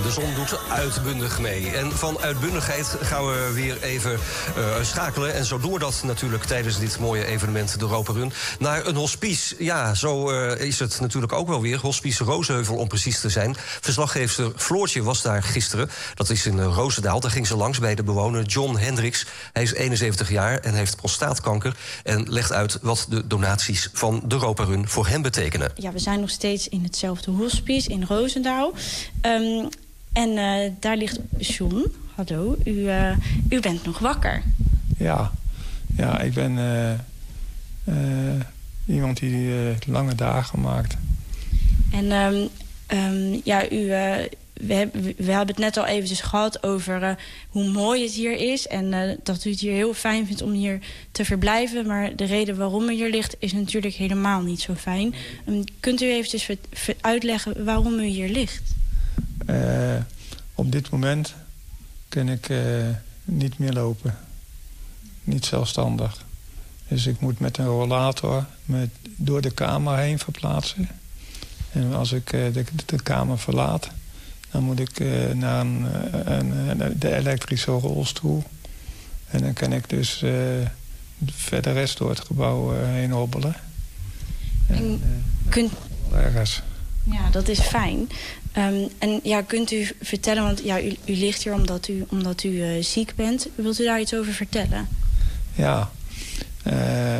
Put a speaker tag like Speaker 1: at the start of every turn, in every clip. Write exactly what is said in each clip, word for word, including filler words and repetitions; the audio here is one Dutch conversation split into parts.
Speaker 1: de zon doet uitbundig mee. En van uitbundigheid gaan we weer even uh, schakelen. En zo doen we dat natuurlijk tijdens dit mooie evenement, de Europa Run, naar een hospice. Ja, zo uh, is het natuurlijk ook wel weer. Hospice Rozenheuvel om precies te zijn. Verslaggeefster Floortje was daar gisteren. Dat is in uh, Roosendaal. Daar ging ze langs bij de bewoner John Hendricks. Hij is eenenzeventig jaar en heeft prostaatkanker. En legt uit wat de donaties van de Europa Run voor hem betekenen.
Speaker 2: Ja, we zijn nog steeds in hetzelfde hospice in Roosendaal. Um, en uh, daar ligt John. Hallo, u, uh, u bent nog wakker.
Speaker 3: Ja, ja ik ben uh, uh, iemand die uh, lange dagen maakt.
Speaker 2: En um, um, ja, u... Uh, We hebben, we hebben het net al eventjes gehad over uh, hoe mooi het hier is. En uh, dat u het hier heel fijn vindt om hier te verblijven. Maar de reden waarom u hier ligt is natuurlijk helemaal niet zo fijn. Um, kunt u eventjes ver, ver uitleggen waarom u hier ligt?
Speaker 3: Uh, op dit moment kan ik uh, niet meer lopen. Niet zelfstandig. Dus ik moet met een rollator met, door de kamer heen verplaatsen. En als ik uh, de, de kamer verlaat, dan moet ik uh, naar een, een, een, de elektrische rolstoel. En dan kan ik dus uh, verder rest door het gebouw uh, heen hobbelen. En, en, uh,
Speaker 2: kunt...
Speaker 3: ergens.
Speaker 2: Ja, dat is fijn. Um, en ja, kunt u vertellen, want ja, u, u ligt hier omdat u, omdat u uh, ziek bent. Wilt u daar iets over vertellen?
Speaker 3: Ja. Uh,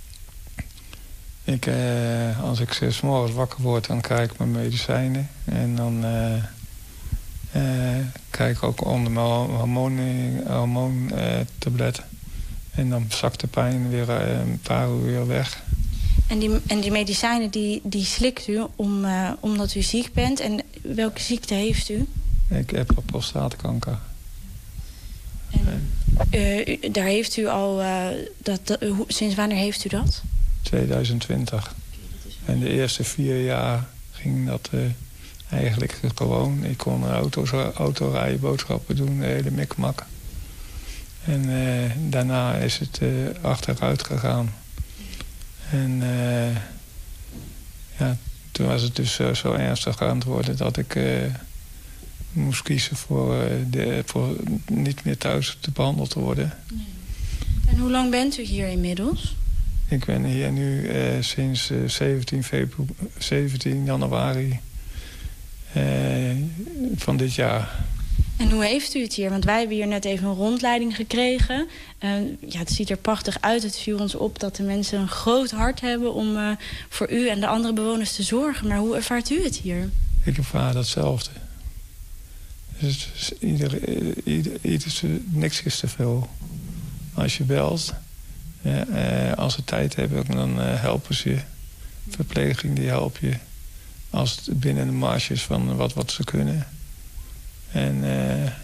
Speaker 3: ik, uh, als ik 's morgens wakker word, dan krijg ik mijn medicijnen. En dan uh, uh, krijg ik ook onder mijn hormoontablet. Hormoon, uh, en dan zakt de pijn weer uh, een paar uur weer weg.
Speaker 2: En die, en die medicijnen die, die slikt u om, uh, omdat u ziek bent. En welke ziekte heeft u?
Speaker 3: Ik heb prostaatkanker.
Speaker 2: En uh, u, daar heeft u al... Uh, dat, dat, uh, sinds wanneer heeft u dat?
Speaker 3: twintig twintig. En de eerste vier jaar ging dat uh, eigenlijk gewoon. Ik kon auto's, auto rijden, boodschappen doen, de hele mikmak. En uh, daarna is het uh, achteruit gegaan. En uh, ja, toen was het dus uh, zo ernstig aan het worden dat ik uh, moest kiezen voor, uh, de, voor niet meer thuis te behandeld te worden.
Speaker 2: Nee. En hoe lang bent u hier inmiddels?
Speaker 3: Ik ben hier nu uh, sinds uh, zeventien januari uh, van dit jaar.
Speaker 2: En hoe heeft u het hier? Want wij hebben hier net even een rondleiding gekregen. Uh, ja, het ziet er prachtig uit. Het viel ons op dat de mensen een groot hart hebben om uh, voor u en de andere bewoners te zorgen. Maar hoe ervaart u het hier?
Speaker 3: Ik ervaar datzelfde. Dus ieder, ieder, ieder, niks is te veel. Als je belt, ja, uh, als ze tijd hebben, dan uh, helpen ze je. Verpleging, die helpt je. Als het binnen de marges van wat, wat ze kunnen. En uh, uh,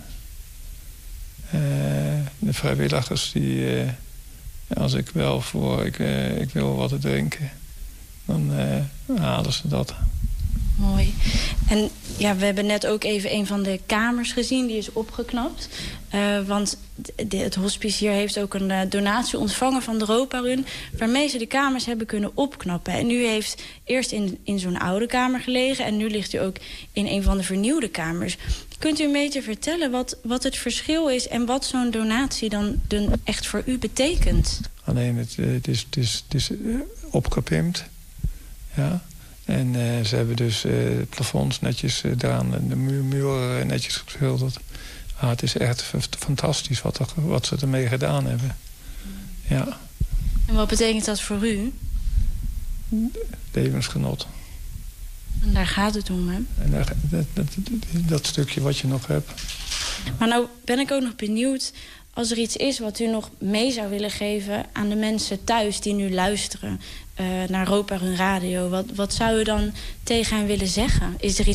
Speaker 3: de vrijwilligers, die, uh, als ik wel voor, ik, uh, ik wil wat te drinken, dan uh, halen ze dat.
Speaker 2: Mooi. En ja, we hebben net ook even een van de kamers gezien, die is opgeknapt. Uh, want de, het hospice hier heeft ook een uh, donatie ontvangen van de Europa Run, waarmee ze de kamers hebben kunnen opknappen. En u heeft eerst in, in zo'n oude kamer gelegen en nu ligt u ook in een van de vernieuwde kamers. Kunt u een beetje vertellen wat, wat het verschil is en wat zo'n donatie dan, dan echt voor u betekent?
Speaker 3: Alleen, het, het is, het is, het is opgepimpt. Ja. En uh, ze hebben dus uh, het plafonds netjes uh, eraan en de muur, muren uh, netjes geschilderd. Ah, het is echt fantastisch wat, er, wat ze ermee gedaan hebben. Ja.
Speaker 2: En wat betekent dat voor u?
Speaker 3: Levensgenot.
Speaker 2: En daar gaat het om, hè?
Speaker 3: En daar, dat, dat, dat, dat stukje wat je nog hebt.
Speaker 2: Maar nou ben ik ook nog benieuwd, als er iets is wat u nog mee zou willen geven aan de mensen thuis die nu luisteren uh, naar Europa Run Radio. Wat, wat zou u dan tegen hen willen zeggen? Is er iets